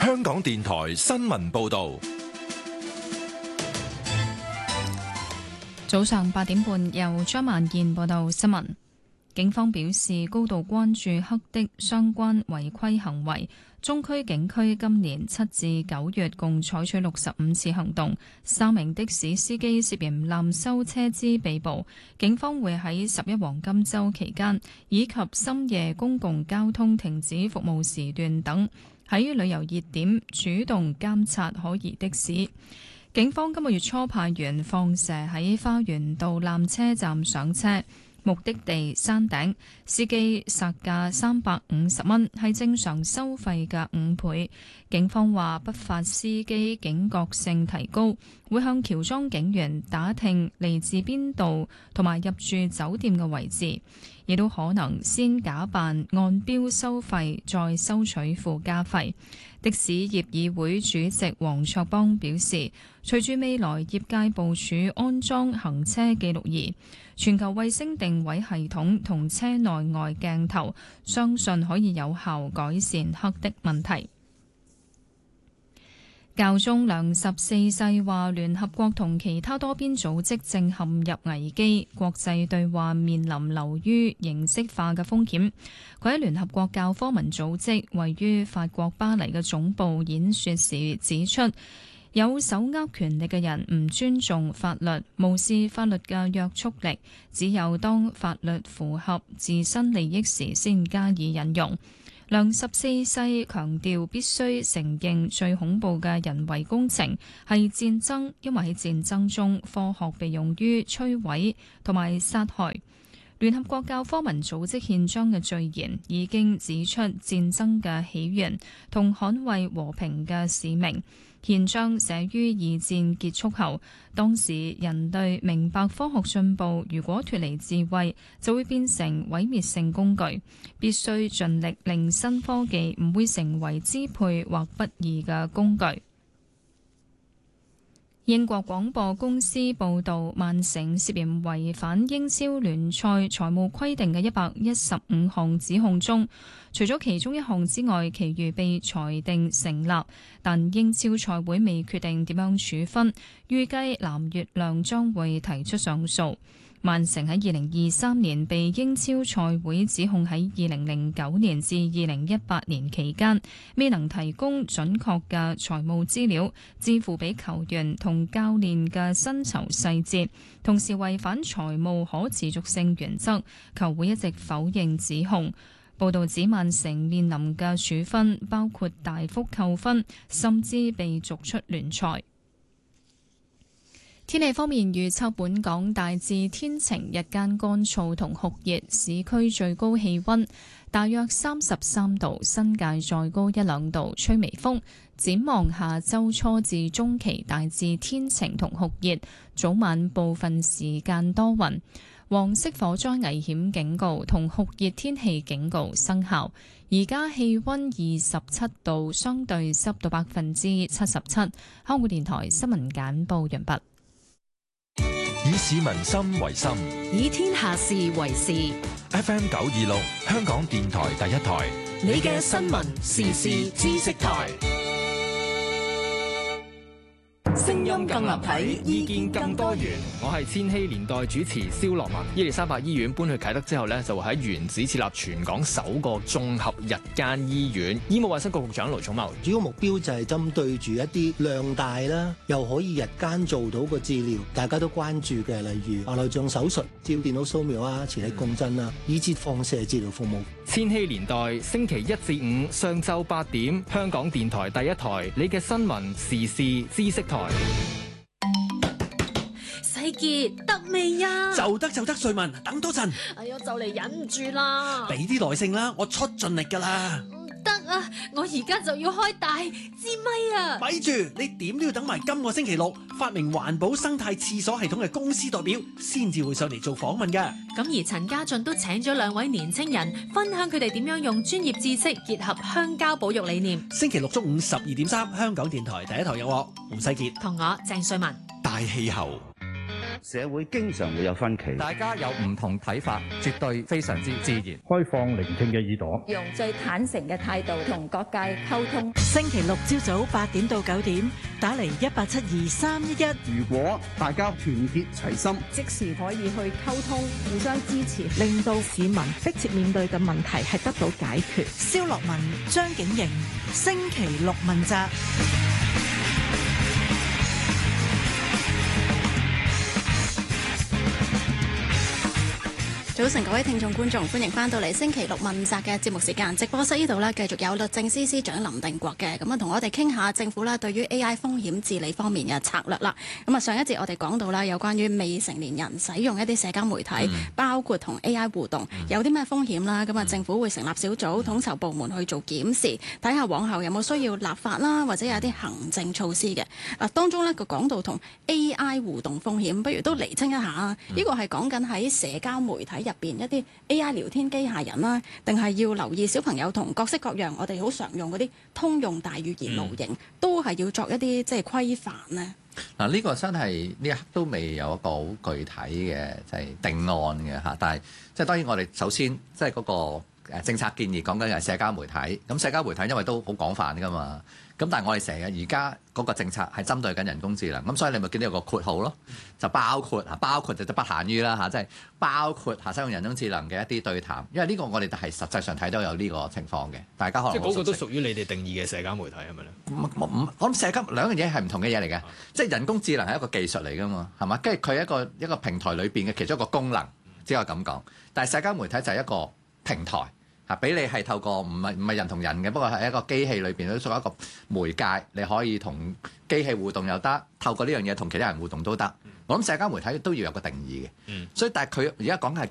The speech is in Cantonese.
香港電台新聞報道。 早上8點半，由張萬燕報道新聞。警方表示高度關注黑的相關違規行為。中區警區今年7至9月共採取65次行動，3名的士司機涉嫌濫收車資被捕。警方會喺11黃金週期間以及深夜公共交通停止服務時段等，喺旅遊熱點主動監察可疑的士。警方今個月初派員放蛇喺花園道纜車站上車，目的地山頂，司機殺價350蚊，係正常收費嘅5倍。警方話不法司機警覺性提高，會向喬裝警員打聽嚟自邊度同埋入住酒店嘅位置，亦都可能先假扮按標收費，再收取附加費。的士業議會主席黃卓邦表示，隨住未來業界部署安裝行車記錄儀、全球衛星定位系統同車內外鏡頭，相信可以有效改善黑的問題。教宗良14世話，聯合國同其他多邊組織正陷入危機，國際對話面臨流於形式化嘅風險。佢喺聯合國教科文組織位於法國巴黎嘅總部演說時指出，有手握權力嘅人唔尊重法律，無視法律嘅約束力，只有當法律符合自身利益時先加以引用。良14世強調必須承認最恐怖嘅人為工程係戰爭，因為喺戰爭中科學被用於摧毀同埋殺害。聯合國教科文組織憲章嘅序言已經指出戰爭嘅起源同捍衛和平嘅使命。憲章寫於二戰結束後，當時人類明白科學進步如果脫離智慧，就會變成毀滅性工具，必須盡力令新科技唔會成為支配或不義嘅工具。英國廣播公司報導，曼城涉嫌違反英超聯賽財務規定嘅115項指控中，除咗其中一項之外，其餘被裁定成立，但英超賽會未決定點樣處分，預計藍月亮將會提出上訴。曼城喺2023年被英超賽會指控喺2009年至2018年期間未能提供準確嘅財務資料，支付俾球員同教練嘅薪酬細節，同時違反財務可持續性原則。球會一直否認指控。報道指曼城面臨嘅處分包括大幅扣分，甚至被逐出聯賽。天氣方面預測，本港大致天晴，日間乾燥同酷熱，市區最高氣溫大約33度，新界再高1-2度，吹微風。展望下周初至中期大致天晴同酷熱，早晚部分時間多雲。黃色火災危險警告同酷熱天氣警告生效。而家氣溫27度，相對濕度77%。香港電台新聞簡報完畢。 以市民心為心， 以天下事為事。 FM 926，香港電台第一台， 你嘅新聞時事知識台。聲音更立體，意見更多元。 我係千禧年代主持蕭樂文。伊利沙伯醫院搬去啟德之後呢，就會喺原址設立全港首個綜合日間醫院。醫務衛生局局長盧寵茂， 主要目標就係針對住一啲量大啦，又可以日間做到個治療，大家都關注嘅，例如白內障手術、照電腦掃描啊、磁力共振啊，以至放射治療服務。 千禧年代星期1至5上晝8點，香港電台第一台，你嘅新聞時事知識台。 世傑得未呀？ 就得，瑞文，等多陣。 哎呀，就嚟忍唔住啦！ 俾啲耐性啦，我出盡力噶啦。 唔得啊，我而家就要開大支咪啊！ 咪住，你點都要等埋今個星期六，發明環保生態廁所系統嘅公司代表先至會上嚟做訪問噶。 咁而陳家俊都請咗2位年青人分享佢哋點樣用專業知識結合鄉郊保育理念。 星期六中午12點3，香港電台第一台有我胡世傑同我鄭瑞文。 大氣候。 社會經常會有分歧， 大家有唔同睇法，絕對非常之自然。 開放聆聽嘅耳朵， 用最坦誠嘅態度同各界溝通。 星期六朝早8點到9點，打嚟1872311。 如果大家團結齊心， 即時可以去溝通，互相支持， 令到市民迫切面對嘅問題係得到解決。蕭樂文、張景瑩，星期六問責。 早晨，各位聽眾觀眾，歡迎翻到嚟星期六問責嘅節目時間。直播室呢度呢，繼續有律政司司長林定國嘅，咁啊同我哋傾下政府呢對於 AI 風險治理方面嘅策略啦。咁啊上一節我哋講到啦，有關於未成年人使用一啲社交媒體，包括同 AI 互動，有啲咩風險啦？咁啊政府會成立小組統籌部門去做檢視，睇下往後有冇需要立法啦，或者有啲行政措施嘅。當中呢個講到同 AI 互動風險，不如都釐清一下啊。呢個係講緊喺社交媒體入邊一啲 AI 聊天機械人啦，定係要留意小朋友同各式各樣我哋好常用嗰啲通用大語言模型，都係要作一啲即係規範呢？ 嗱，呢個真係呢一刻都未有一個好具體嘅即係定案嘅嚇，但係即係當然我哋首先即係嗰個政策建議講緊係社交媒體，咁社交媒體因為都好廣泛㗎嘛。咁但係我哋成日而家嗰個政策係針對緊人工智能，咁所以你咪見到有個括號咯，就包括就不限於啦嚇，即係包括使用人工智能嘅一啲對談，因為呢個我哋係實際上睇到有呢個情況嘅，大家可能即係嗰個都屬於你哋定義嘅社交媒體係咪咧？ 我諗社交兩樣嘢係唔同嘅嘢嚟嘅，即係人工智能係一個技術嚟㗎嘛，係嘛？跟住佢係一個平台裏邊嘅其中一個功能，只可以咁講。但係社交媒體就係一個平台。俾你係透過唔係人同人嘅，不過係一個機器裏邊都作為一個媒介，你可以同機器互動又得，透過呢樣嘢同其他人互動都得。我諗社交媒體都要有個定義嘅，所以但係佢而家講嘅係